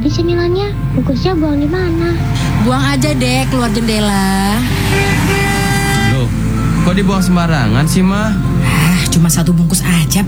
Tapi cemilannya, bungkusnya buang di mana? Buang aja deh keluar jendela. Loh, kok dibuang sembarangan sih, Ma? Cuma 1 bungkus aja,